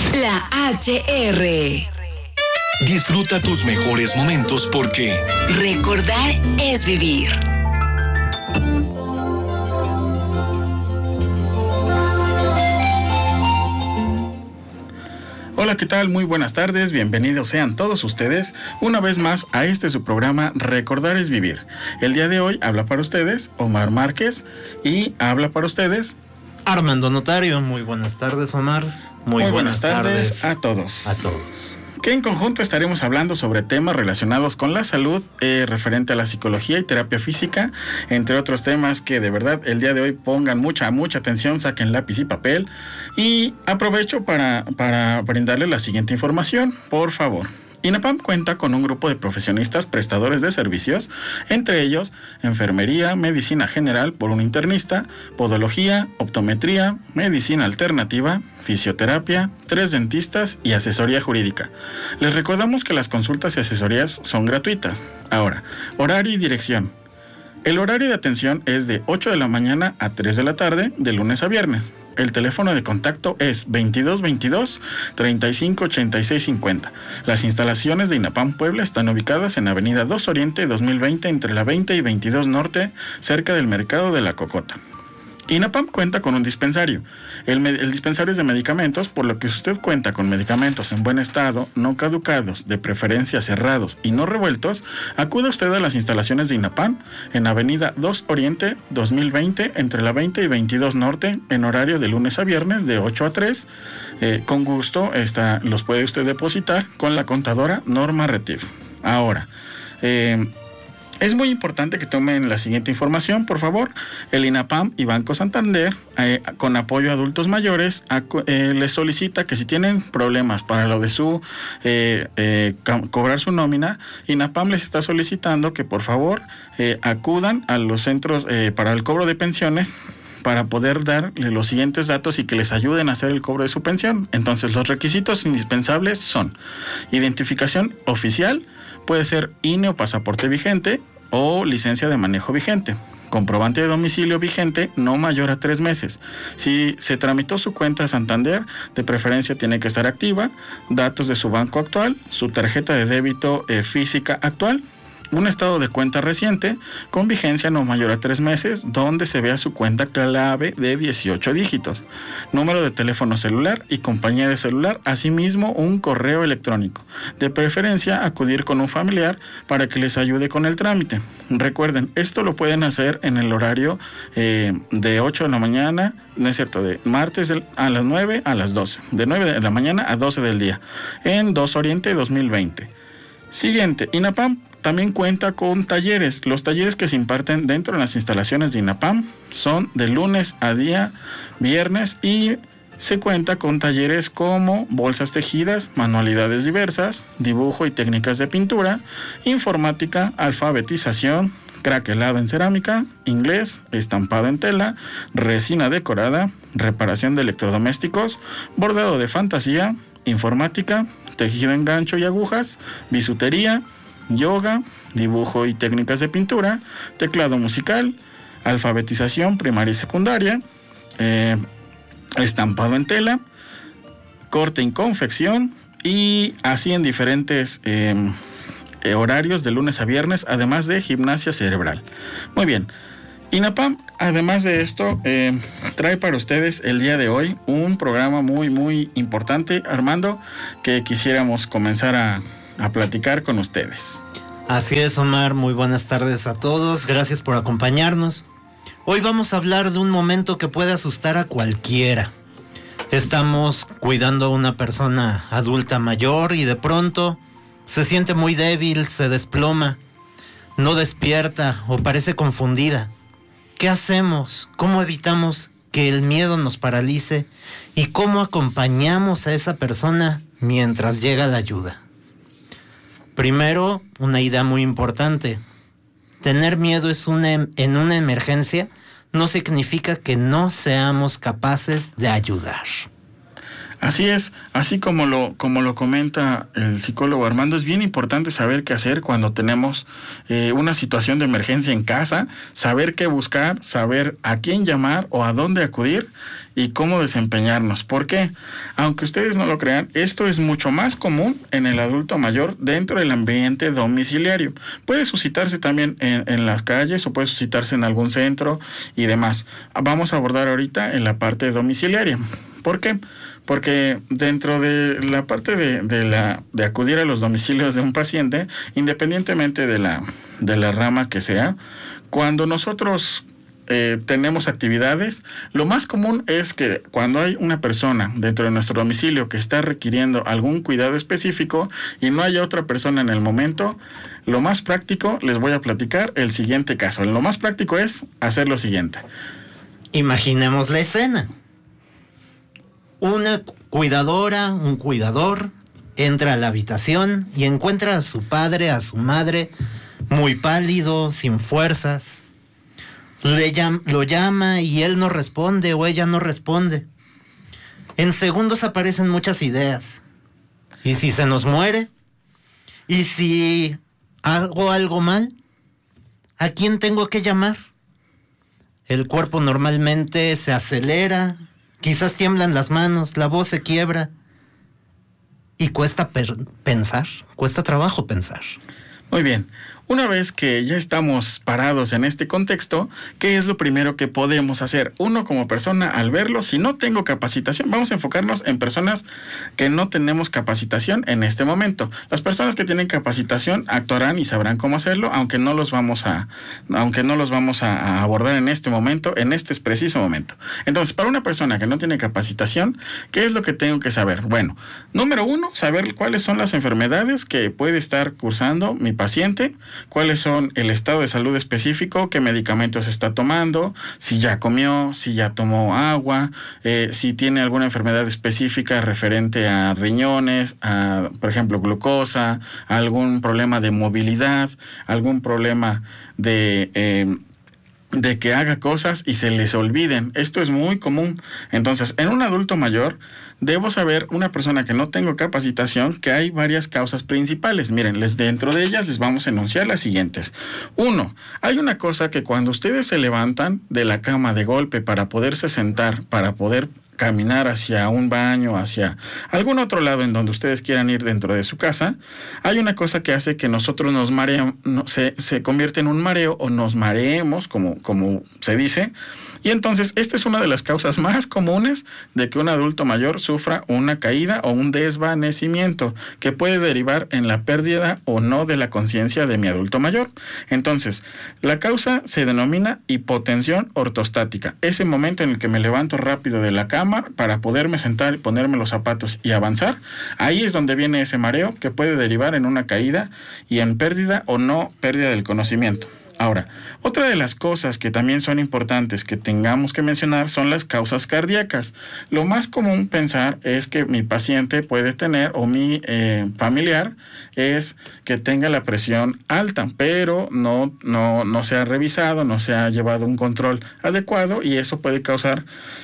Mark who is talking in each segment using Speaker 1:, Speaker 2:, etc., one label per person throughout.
Speaker 1: La HR.
Speaker 2: Disfruta tus mejores momentos porque
Speaker 1: recordar es vivir.
Speaker 3: Hola, ¿qué tal? Muy buenas tardes, bienvenidos sean todos ustedes una vez más a su programa Recordar es Vivir. El día de hoy habla para ustedes Omar Márquez y habla para ustedes
Speaker 4: Armando Notario. Muy buenas tardes, Omar. Muy buenas tardes
Speaker 3: a todos.
Speaker 4: A todos.
Speaker 3: Que en conjunto estaremos hablando sobre temas relacionados con la salud, referente a la psicología y terapia física, entre otros temas que de verdad el día de hoy pongan mucha atención, saquen lápiz y papel, y aprovecho para brindarles la siguiente información, por favor. INAPAM cuenta con un grupo de profesionistas prestadores de servicios, entre ellos enfermería, medicina general por un internista, podología, optometría, medicina alternativa, fisioterapia, 3 dentistas y asesoría jurídica. Les recordamos que las consultas y asesorías son gratuitas. Ahora, horario y dirección. El horario de atención es de 8 de la mañana a 3 de la tarde, de lunes a viernes. El teléfono de contacto es 2222-358650. Las instalaciones de INAPAM Puebla están ubicadas en Avenida 2 Oriente 2020 entre la 20 y 22 Norte, cerca del Mercado de la Cocota. INAPAM cuenta con un dispensario. El dispensario es de medicamentos, por lo que si usted cuenta con medicamentos en buen estado, no caducados, de preferencia cerrados y no revueltos, acude usted a las instalaciones de INAPAM en Avenida 2 Oriente 2020 entre la 20 y 22 Norte, en horario de lunes a viernes de 8 a 3. Con gusto los puede usted depositar con la contadora Norma Retif. Ahora, es muy importante que tomen la siguiente información, por favor. El INAPAM y Banco Santander, con apoyo a adultos mayores, les solicita que si tienen problemas para lo de su cobrar su nómina, INAPAM les está solicitando que por favor acudan a los centros para el cobro de pensiones, para poder darle los siguientes datos y que les ayuden a hacer el cobro de su pensión. Entonces, los requisitos indispensables son identificación oficial, puede ser INE o pasaporte vigente o licencia de manejo vigente, comprobante de domicilio vigente no mayor a 3 meses. Si se tramitó su cuenta Santander, de preferencia tiene que estar activa, datos de su banco actual, su tarjeta de débito física actual, un estado de cuenta reciente con vigencia no mayor a 3 meses, donde se vea su cuenta clave de 18 dígitos, número de teléfono celular y compañía de celular, asimismo un correo electrónico. De preferencia, acudir con un familiar para que les ayude con el trámite. Recuerden, esto lo pueden hacer en el horario de 8 de la mañana, no es cierto, de martes a las 9 a las 12, de 9 de la mañana a 12 del día, en 2 Oriente 2020. Siguiente, INAPAM también cuenta con talleres. Los talleres que se imparten dentro de las instalaciones de INAPAM son de lunes a día viernes, y se cuenta con talleres como bolsas tejidas, manualidades diversas, dibujo y técnicas de pintura, informática, alfabetización, craquelado en cerámica, inglés, estampado en tela, resina decorada, reparación de electrodomésticos, bordado de fantasía, informática, tejido en gancho y agujas, bisutería, yoga, dibujo y técnicas de pintura, teclado musical, alfabetización primaria y secundaria, estampado en tela, corte y confección, y así en diferentes horarios de lunes a viernes, además de gimnasia cerebral. Muy bien. INAPAM, además de esto, trae para ustedes el día de hoy un programa muy importante, Armando, que quisiéramos comenzar a platicar con ustedes.
Speaker 4: Así es, Omar, muy buenas tardes a todos, gracias por acompañarnos. Hoy vamos a hablar de un momento que puede asustar a cualquiera. Estamos cuidando a una persona adulta mayor y de pronto se siente muy débil, se desploma, no despierta o parece confundida. ¿Qué hacemos? ¿Cómo evitamos que el miedo nos paralice? ¿Y cómo acompañamos a esa persona mientras llega la ayuda? Primero, una idea muy importante. Tener miedo en una emergencia no significa que no seamos capaces de ayudar.
Speaker 3: Así es, así como lo comenta el psicólogo Armando, es bien importante saber qué hacer cuando tenemos una situación de emergencia en casa, saber qué buscar, saber a quién llamar o a dónde acudir, y cómo desempeñarnos. ¿Por qué? Aunque ustedes no lo crean, esto es mucho más común en el adulto mayor dentro del ambiente domiciliario. Puede suscitarse también en las calles o puede suscitarse en algún centro y demás. Vamos a abordar ahorita en la parte domiciliaria. ¿Por qué? Porque dentro de la parte de acudir a los domicilios de un paciente, independientemente de la rama que sea, cuando nosotros tenemos actividades, lo más común es que cuando hay una persona dentro de nuestro domicilio que está requiriendo algún cuidado específico y no hay otra persona en el momento, lo más práctico, les voy a platicar el siguiente caso. Lo más práctico es hacer lo siguiente.
Speaker 4: Imaginemos la escena. Una cuidadora, un cuidador, entra a la habitación y encuentra a su padre, a su madre, muy pálido, sin fuerzas. Lo llama y él no responde o ella no responde. En segundos aparecen muchas ideas. ¿Y si se nos muere? ¿Y si hago algo mal? ¿A quién tengo que llamar? El cuerpo normalmente se acelera, quizás tiemblan las manos, la voz se quiebra. Y cuesta pensar, cuesta trabajo pensar.
Speaker 3: Muy bien. Una vez que ya estamos parados en este contexto, ¿qué es lo primero que podemos hacer? Uno como persona al verlo, si no tengo capacitación, vamos a enfocarnos en personas que no tenemos capacitación en este momento. Las personas que tienen capacitación actuarán y sabrán cómo hacerlo, aunque no los vamos a abordar en este momento, en este preciso momento. Entonces, para una persona que no tiene capacitación, ¿qué es lo que tengo que saber? Bueno, número uno, saber cuáles son las enfermedades que puede estar cursando mi paciente, cuáles son el estado de salud específico, qué medicamentos está tomando, si ya comió, si ya tomó agua, si tiene alguna enfermedad específica referente a riñones, a, por ejemplo, glucosa, algún problema de movilidad, algún problema de que haga cosas y se les olviden. Esto es muy común. Entonces, en un adulto mayor, debo saber, una persona que no tengo capacitación, que hay varias causas principales. Miren, dentro de ellas les vamos a enunciar las siguientes. 1. Hay una cosa que cuando ustedes se levantan de la cama de golpe para poderse sentar, para poder caminar hacia un baño, hacia algún otro lado en donde ustedes quieran ir dentro de su casa, hay una cosa que hace que nosotros nos mareamos, se convierte en un mareo o nos mareemos, como se dice. Y entonces, esta es una de las causas más comunes de que un adulto mayor sufra una caída o un desvanecimiento, que puede derivar en la pérdida o no de la conciencia de mi adulto mayor. Entonces, la causa se denomina hipotensión ortostática. Ese momento en el que me levanto rápido de la cama para poderme sentar, ponerme los zapatos y avanzar, ahí es donde viene ese mareo que puede derivar en una caída y en pérdida o no pérdida del conocimiento. Ahora, otra de las cosas que también son importantes que tengamos que mencionar son las causas cardíacas. Lo más común pensar es que mi paciente puede tener, o mi familiar, es que tenga la presión alta, pero no se ha revisado, no se ha llevado un control adecuado y eso puede causar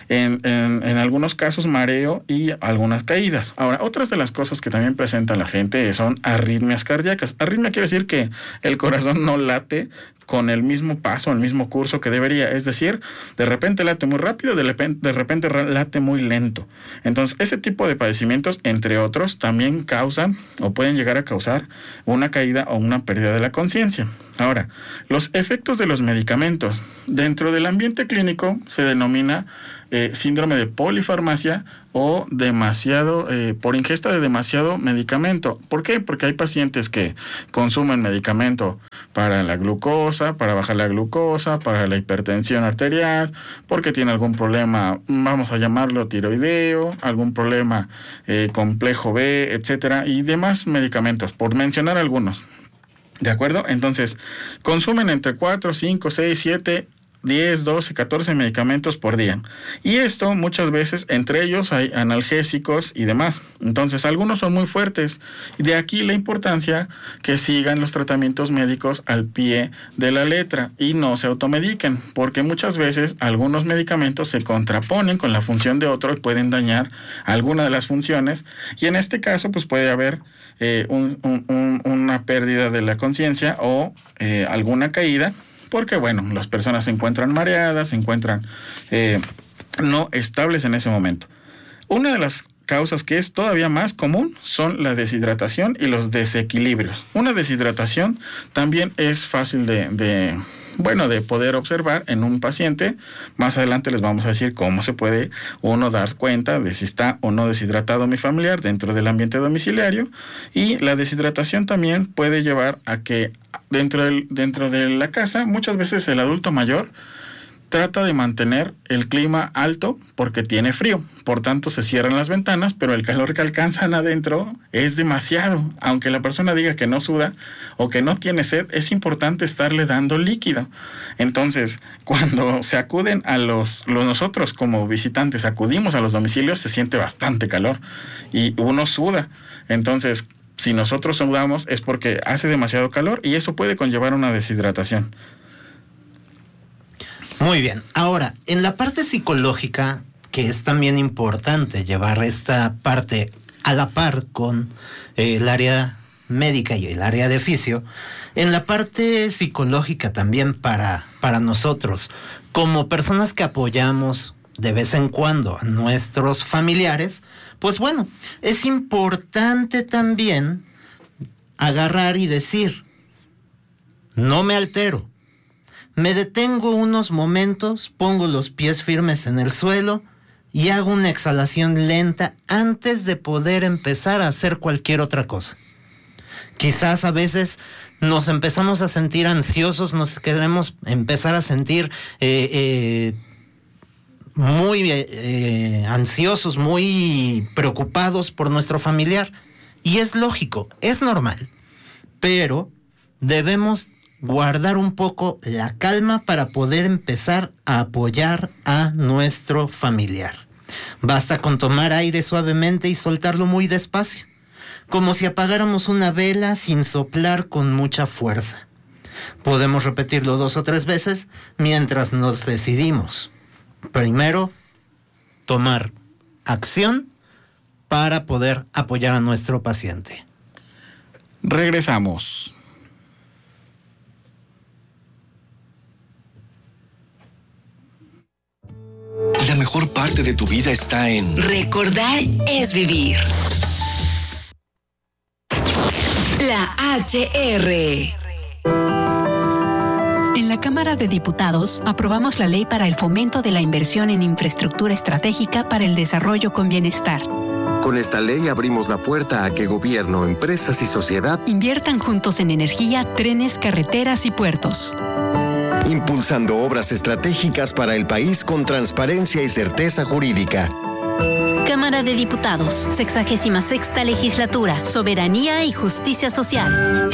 Speaker 3: en algunos casos mareo y algunas caídas. Ahora, otras de las cosas que también presenta la gente son arritmias cardíacas. Arritmia quiere decir que el corazón no late con el mismo paso, el mismo curso que debería, es decir, de repente late muy rápido, de repente late muy lento. Entonces, ese tipo de padecimientos, entre otros, también causan o pueden llegar a causar una caída o una pérdida de la conciencia. Ahora, los efectos de los medicamentos. Dentro del ambiente clínico se denomina síndrome de polifarmacia o por ingesta de demasiado medicamento. ¿Por qué? Porque hay pacientes que consumen medicamento para la glucosa, para bajar la glucosa, para la hipertensión arterial, porque tiene algún problema, vamos a llamarlo tiroideo, algún problema complejo B, etcétera, y demás medicamentos, por mencionar algunos. ¿De acuerdo? Entonces, consumen entre 4, 5, 6, 7, 10, 12, 14 medicamentos por día. Y esto muchas veces, entre ellos hay analgésicos y demás. Entonces, algunos son muy fuertes. De aquí la importancia que sigan los tratamientos médicos al pie de la letra y no se automediquen, porque muchas veces algunos medicamentos se contraponen con la función de otro y pueden dañar alguna de las funciones. Y en este caso, pues puede haber una pérdida de la conciencia o alguna caída, porque bueno, las personas se encuentran mareadas, se encuentran no estables en ese momento. Una de las causas que es todavía más común son la deshidratación y los desequilibrios. Una deshidratación también es fácil de poder observar en un paciente. Más adelante les vamos a decir cómo se puede uno dar cuenta de si está o no deshidratado mi familiar dentro del ambiente domiciliario. Y la deshidratación también puede llevar a que dentro de la casa, muchas veces el adulto mayor trata de mantener el clima alto porque tiene frío, por tanto se cierran las ventanas, pero el calor que alcanzan adentro es demasiado. Aunque la persona diga que no suda o que no tiene sed, es importante estarle dando líquido. Entonces, cuando se acuden a nosotros como visitantes acudimos a los domicilios, se siente bastante calor y uno suda. Entonces, si nosotros sudamos es porque hace demasiado calor y eso puede conllevar una deshidratación.
Speaker 4: Muy bien. Ahora, en la parte psicológica, que es también importante llevar esta parte a la par con el área médica y el área de fisio, en la parte psicológica también para nosotros, como personas que apoyamos de vez en cuando a nuestros familiares, pues bueno, es importante también agarrar y decir, no me altero. Me detengo unos momentos, pongo los pies firmes en el suelo y hago una exhalación lenta antes de poder empezar a hacer cualquier otra cosa. Quizás a veces nos empezamos a sentir ansiosos, nos queremos empezar a sentir muy ansiosos, muy preocupados por nuestro familiar. Y es lógico, es normal, pero debemos guardar un poco la calma para poder empezar a apoyar a nuestro familiar. Basta con tomar aire suavemente y soltarlo muy despacio, como si apagáramos una vela sin soplar con mucha fuerza. Podemos repetirlo 2 o 3 veces mientras nos decidimos. Primero, tomar acción para poder apoyar a nuestro paciente.
Speaker 3: Regresamos.
Speaker 2: La mejor parte de tu vida está en...
Speaker 1: Recordar es vivir. La HR.
Speaker 5: En la Cámara de Diputados aprobamos la ley para el fomento de la inversión en infraestructura estratégica para el desarrollo con bienestar.
Speaker 6: Con esta ley abrimos la puerta a que gobierno, empresas y sociedad
Speaker 5: inviertan juntos en energía, trenes, carreteras y puertos.
Speaker 6: Impulsando obras estratégicas para el país con transparencia y certeza jurídica.
Speaker 7: Cámara de Diputados, 66ª Legislatura, Soberanía y Justicia Social.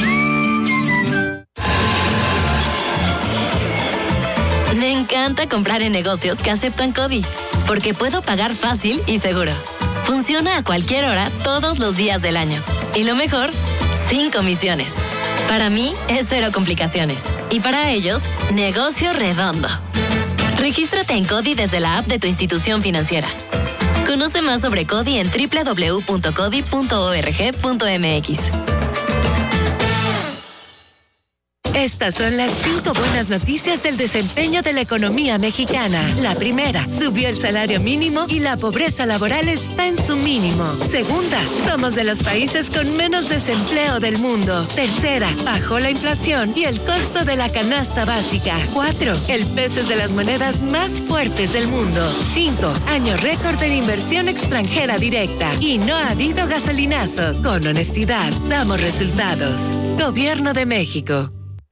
Speaker 8: Me encanta comprar en negocios que aceptan CODI, porque puedo pagar fácil y seguro. Funciona a cualquier hora, todos los días del año. Y lo mejor, sin comisiones. Para mí es 0 complicaciones. Y para ellos, negocio redondo. Regístrate en CODI desde la app de tu institución financiera. Conoce más sobre CODI en www.codi.org.mx.
Speaker 9: Estas son las 5 buenas noticias del desempeño de la economía mexicana. La primera, subió el salario mínimo y la pobreza laboral está en su mínimo. Segunda, somos de los países con menos desempleo del mundo. Tercera, bajó la inflación y el costo de la canasta básica. 4, el peso es de las monedas más fuertes del mundo. 5, año récord de inversión extranjera directa. Y no ha habido gasolinazo. Con honestidad, damos resultados. Gobierno de México.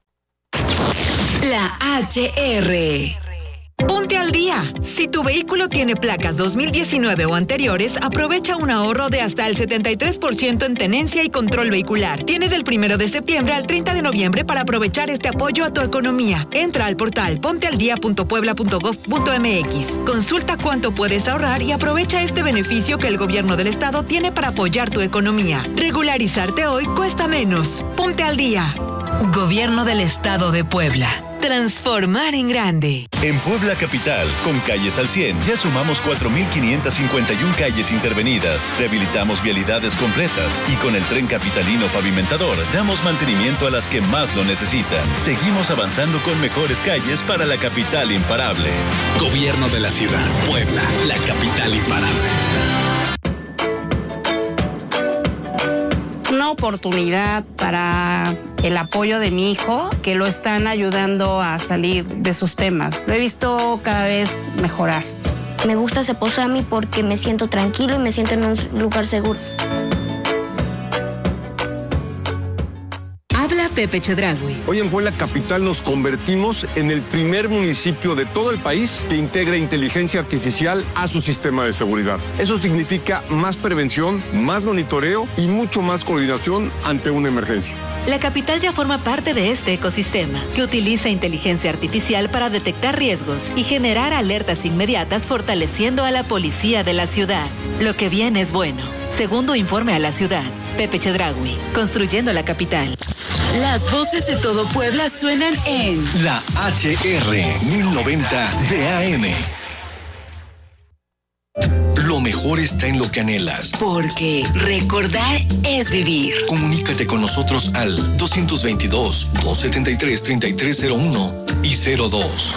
Speaker 1: La HR.
Speaker 10: Ponte al día. Si tu vehículo tiene placas 2019 o anteriores, aprovecha un ahorro de hasta el 73% en tenencia y control vehicular. Tienes del 1 de septiembre al 30 de noviembre para aprovechar este apoyo a tu economía. Entra al portal pontealdia.puebla.gov.mx. Consulta cuánto puedes ahorrar y aprovecha este beneficio que el gobierno del estado tiene para apoyar tu economía. Regularizarte hoy cuesta menos. Ponte al día.
Speaker 11: Gobierno del Estado de Puebla.
Speaker 9: transformar en grande.
Speaker 2: En Puebla Capital, con Calles al 100, ya sumamos 4,551 calles intervenidas, rehabilitamos vialidades completas y con el Tren Capitalino Pavimentador damos mantenimiento a las que más lo necesitan. Seguimos avanzando con mejores calles para la capital imparable.
Speaker 11: Gobierno de la ciudad, Puebla, la capital imparable.
Speaker 12: Una oportunidad para el apoyo de mi hijo, que lo están ayudando a salir de sus temas. Lo he visto cada vez mejorar.
Speaker 13: Me gusta Ceposami porque me siento tranquilo y me siento en un lugar seguro.
Speaker 9: Habla Pepe Chedraui.
Speaker 14: Hoy en Puebla Capital nos convertimos en el primer municipio de todo el país que integra inteligencia artificial a su sistema de seguridad. Eso significa más prevención, más monitoreo y mucho más coordinación ante una emergencia.
Speaker 10: La capital ya forma parte de este ecosistema, que utiliza inteligencia artificial para detectar riesgos y generar alertas inmediatas, fortaleciendo a la policía de la ciudad. Lo que viene es bueno. Segundo informe a la ciudad, Pepe Chedraui, construyendo la capital.
Speaker 1: Las voces de todo Puebla suenan en
Speaker 2: La HR 1090 de AM. Lo mejor está en lo que anhelas.
Speaker 1: Porque recordar es vivir.
Speaker 2: Comunícate con nosotros al 222-273-3301 y 02.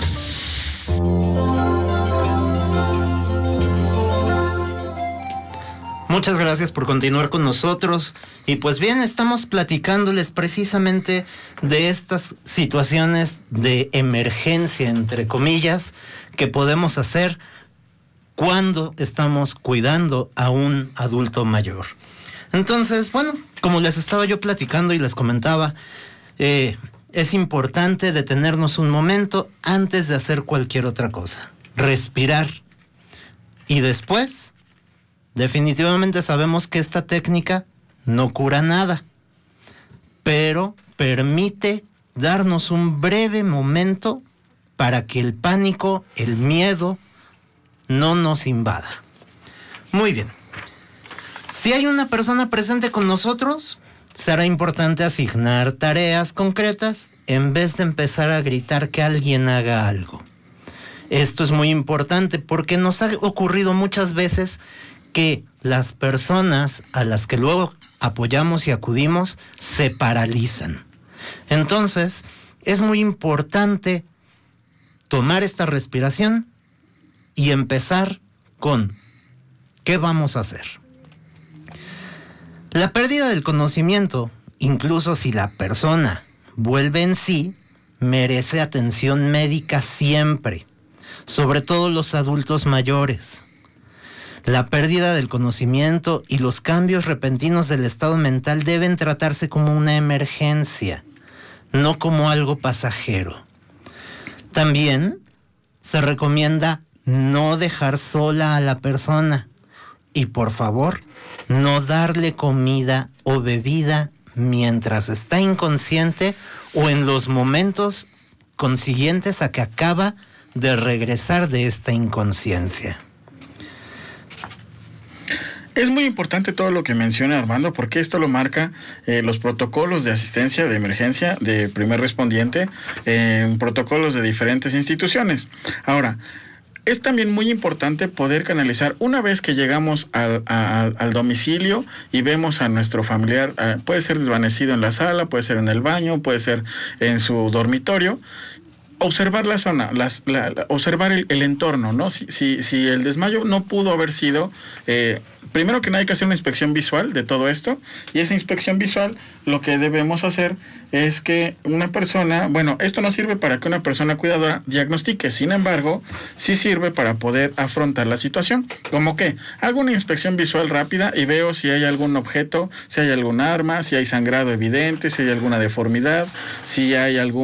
Speaker 4: Muchas gracias por continuar con nosotros. Y pues bien, estamos platicándoles precisamente de estas situaciones de emergencia, entre comillas, que podemos hacer cuando estamos cuidando a un adulto mayor. Entonces, bueno, como les estaba yo platicando y les comentaba, es importante detenernos un momento antes de hacer cualquier otra cosa. Respirar. Y después, definitivamente sabemos que esta técnica no cura nada, pero permite darnos un breve momento para que el pánico, el miedo, no nos invada. Muy bien. Si hay una persona presente con nosotros, será importante asignar tareas concretas en vez de empezar a gritar que alguien haga algo. Esto es muy importante porque nos ha ocurrido muchas veces que las personas a las que luego apoyamos y acudimos se paralizan. Entonces, es muy importante tomar esta respiración y empezar con ¿qué vamos a hacer? La pérdida del conocimiento, incluso si la persona vuelve en sí, merece atención médica siempre, sobre todo los adultos mayores. La pérdida del conocimiento y los cambios repentinos del estado mental deben tratarse como una emergencia, no como algo pasajero. También se recomienda no dejar sola a la persona y, por favor, no darle comida o bebida mientras está inconsciente o en los momentos consiguientes a que acaba de regresar de esta inconsciencia.
Speaker 3: Es muy importante todo lo que menciona Armando, porque esto lo marca los protocolos de asistencia de emergencia de primer respondiente, protocolos de diferentes instituciones. Ahora, es también muy importante poder canalizar una vez que llegamos al domicilio y vemos a nuestro familiar, puede ser desvanecido en la sala, puede ser en el baño, puede ser en su dormitorio. Observar la zona, observar el entorno, ¿no? Si el desmayo no pudo haber sido, primero que nada hay que hacer una inspección visual de todo esto, y esa inspección visual lo que debemos hacer es que una persona, bueno, esto no sirve para que una persona cuidadora diagnostique, sin embargo, sí sirve para poder afrontar la situación. ¿Cómo qué? Hago una inspección visual rápida y veo si hay algún objeto, si hay algún arma, si hay sangrado evidente, si hay alguna deformidad, si hay algún